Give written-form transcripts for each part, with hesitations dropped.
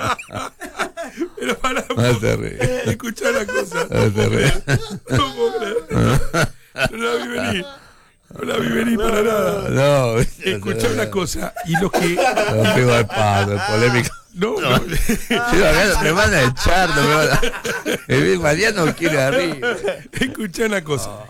Pero pará, No te ríes. escuchá la cosa. No te ríes. No puedo creer. No la vi venir. No la vi venir para nada. No, Escuchá una cosa. Y los que. No pego al paso, es polémico. No. Yo acá me van a echar, no me van a. El Mariano quiere arriba. Escuchá una cosa.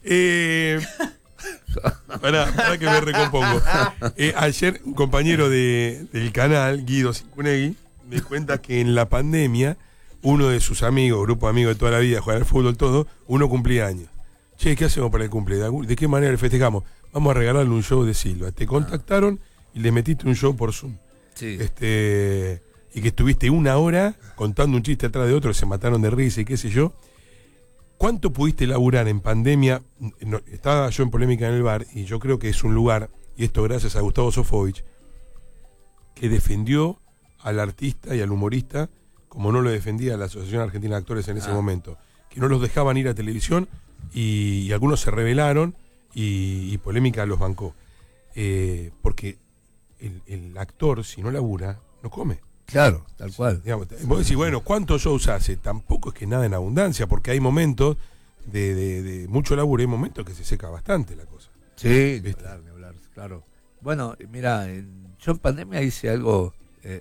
Pará que me recompongo. Ayer un compañero del canal, Guido Cincunegui, me cuenta que en la pandemia uno de sus amigos, grupo de amigos de toda la vida, jugar al fútbol, todo, uno cumplía años. Che, ¿qué hacemos para el cumpleaños? ¿De qué manera le festejamos? Vamos a regalarle un show de Silva. Te contactaron y le metiste un show por Zoom. Sí. Y que estuviste 1 hora contando un chiste atrás de otro, se mataron de risa y qué sé yo. ¿Cuánto pudiste laburar en pandemia? Estaba yo en Polémica en el Bar y yo creo que es un lugar, y esto gracias a Gustavo Sofovich, que defendió al artista y al humorista como no lo defendía la Asociación Argentina de Actores en ese momento, que no los dejaban ir a televisión y algunos se rebelaron y Polémica los bancó. Porque el actor, si no labura, no come. Claro, tal cual. Digamos, vos decís, bueno, ¿cuántos shows hace? Tampoco es que nada en abundancia, porque hay momentos de mucho laburo y hay momentos que se seca bastante la cosa. Sí, ni hablar, claro. Bueno, mira, yo en pandemia hice algo,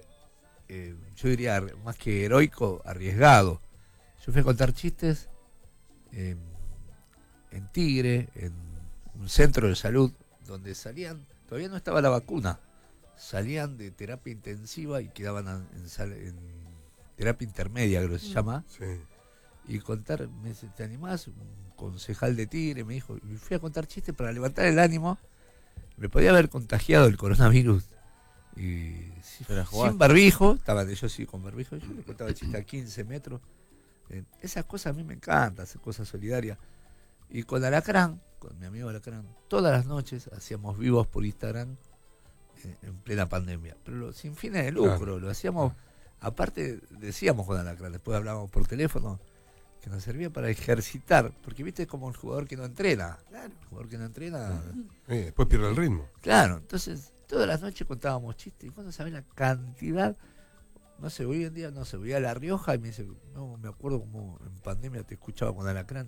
yo diría, más que heroico, arriesgado. Yo fui a contar chistes en Tigre, en un centro de salud, donde salían, todavía no estaba la vacuna, salían de terapia intensiva y quedaban en terapia intermedia, creo que se llama. Sí. Y contar, me dice, ¿te animás? Un concejal de Tigre me dijo, y fui a contar chistes para levantar el ánimo. Me podía haber contagiado el coronavirus. Y sin barbijo, estaban ellos sí con barbijo, yo le contaba chistes a 15 metros. Esas cosas a mí me encantan, esas cosas solidarias. Y con Alacrán, con mi amigo Alacrán, todas las noches hacíamos vivos por Instagram en plena pandemia, pero sin fines de lucro. Claro. Lo hacíamos, aparte decíamos con Alacrán, después hablábamos por teléfono, que nos servía para ejercitar, porque viste como un jugador que no entrena. Claro. El jugador que no entrena. Después pierde el ritmo. Claro, entonces todas las noches contábamos chistes, y cuando sabés la cantidad, no sé, hoy en día no sé, voy a La Rioja y me dice, no, me acuerdo como en pandemia te escuchaba con Alacrán.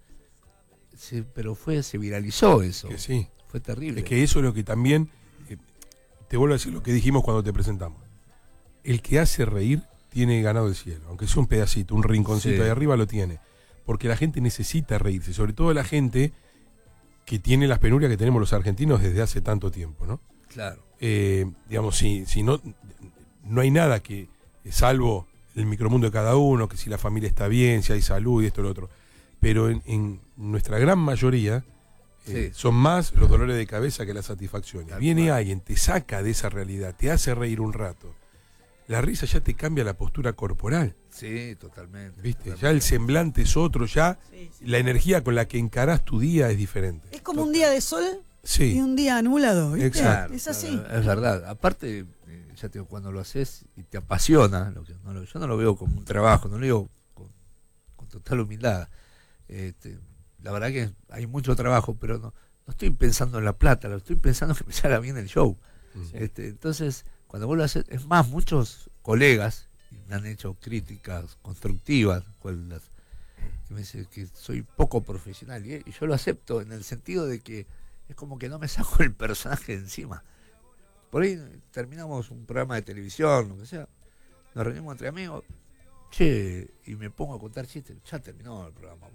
Pero se viralizó eso. Que sí. Fue terrible. Es que eso es lo que también, te vuelvo a decir lo que dijimos cuando te presentamos. El que hace reír tiene ganado el cielo, aunque sea un pedacito, un rinconcito de arriba lo tiene. Porque la gente necesita reírse, sobre todo la gente que tiene las penurias que tenemos los argentinos desde hace tanto tiempo, ¿no? Claro. Digamos, si no hay nada que, salvo el micromundo de cada uno, que si la familia está bien, si hay salud y esto y lo otro. Pero en nuestra gran mayoría son más los dolores de cabeza que las satisfacciones. Viene alguien, te saca de esa realidad, te hace reír un rato. La risa ya te cambia la postura corporal. Sí, totalmente. ¿Viste? Totalmente. Ya el semblante es otro, ya la energía con la que encarás tu día es diferente. Es como un día de sol y un día nublado, ¿viste? Exacto. Es así. Es verdad. Aparte, ya te digo, cuando lo haces y te apasiona, yo no lo veo como un trabajo, no lo digo con total humildad. La verdad que hay mucho trabajo, pero no estoy pensando en la plata, lo estoy pensando en que me salga bien el show. Entonces, cuando vos lo haces, es más, muchos colegas me han hecho críticas constructivas, que me dicen que soy poco profesional, y yo lo acepto en el sentido de que es como que no me saco el personaje de encima. Por ahí terminamos un programa de televisión, lo que sea, nos reunimos entre amigos, che, y me pongo a contar chistes, ya terminó el programa,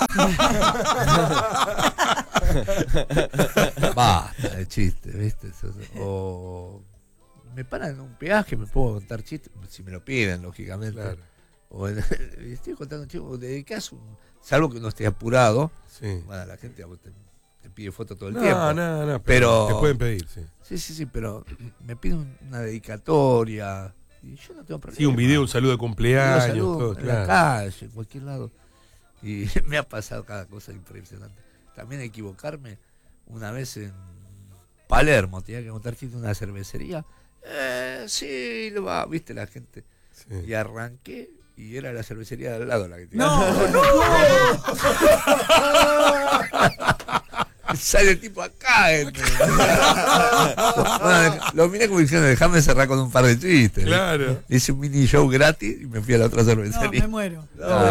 basta de chistes, ¿viste? O me paran en un peaje, me pongo a contar chistes, si me lo piden, lógicamente. Claro. O estoy contando chistes, dedicás salvo que no esté apurado. Sí. Bueno, la gente te pide fotos todo el tiempo. No, pero te pueden pedir, sí. Sí, pero me piden una dedicatoria. Y yo no tengo problema. Sí, un video, un saludo de cumpleaños, todo, en la calle, en cualquier lado. Y me ha pasado cada cosa impresionante. También equivocarme una vez en Palermo, tenía que contar chistes en una cervecería. Sí, lo va, viste la gente. Sí. Y arranqué y era la cervecería de al lado la que tenía. No. Sale el tipo acá. Bueno, lo miré como diciendo, déjame cerrar con un par de chistes. Claro. Hice un mini show gratis y me fui a la otra cervecería. No, me muero.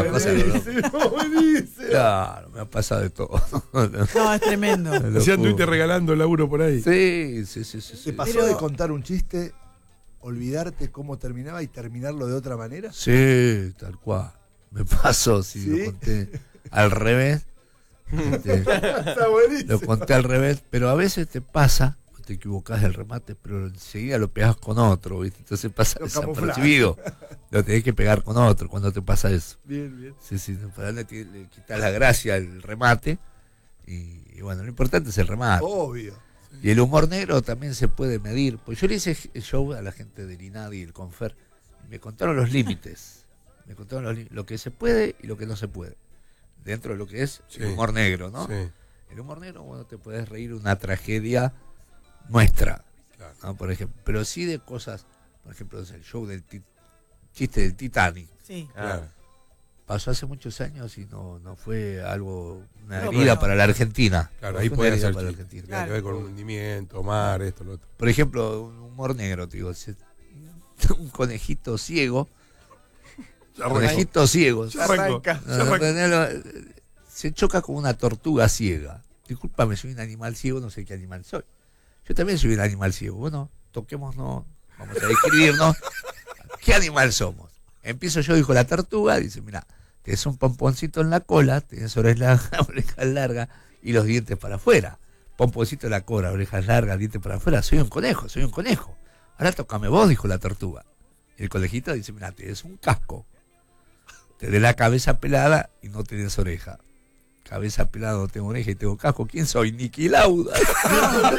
Claro, me ha pasado de todo. No, es tremendo. Ya anduviste regalando laburo por ahí. Sí. ¿Te pasó de contar un chiste, olvidarte cómo terminaba y terminarlo de otra manera? Sí, tal cual. Me pasó, ¿sí? Lo conté al revés. Está buenísimo. Lo conté al revés, pero a veces te pasa, te equivocás del remate, pero enseguida lo pegás con otro, ¿viste? Entonces pasa desapercibido. Lo tenés que pegar con otro cuando te pasa eso. Bien. Sí, para le quitas la gracia al remate. Y bueno, lo importante es el remate. Obvio. Y el humor negro también se puede medir. Pues yo le hice el show a la gente del INADI y el Confer. Y me contaron los límites. Me contaron lo que se puede y lo que no se puede. Dentro de lo que es el humor negro, ¿no? Sí. El humor negro, bueno, te puedes reír una tragedia nuestra, Claro. ¿no? Por ejemplo. Pero sí de cosas, por ejemplo, es el show del chiste del Titanic. Sí. Claro. Pasó hace muchos años y no fue algo, una herida para la Argentina. Claro, No ahí fue puede una herida ser para la chiste. Argentina. Tiene que ver con un hundimiento, mar, esto, lo otro. Por ejemplo, un humor negro, te digo, un conejito ciego. Conejito ciego. Ya arranca. Se choca con una tortuga ciega. Discúlpame, soy un animal ciego, no sé qué animal soy. Yo también soy un animal ciego. Bueno, toquémonos, vamos a describirnos. ¿Qué animal somos? Empiezo yo, dijo la tortuga, dice, mira, tienes un pomponcito en la cola, tienes orejas largas y los dientes para afuera. Pomponcito en la cola, orejas largas, dientes para afuera. Soy un conejo. Ahora tócame vos, dijo la tortuga. Y el conejito dice, mira, tienes un casco. Te de la cabeza pelada y no tenés oreja. Cabeza pelada, no tengo oreja y tengo casco. ¿Quién soy? Niki Lauda.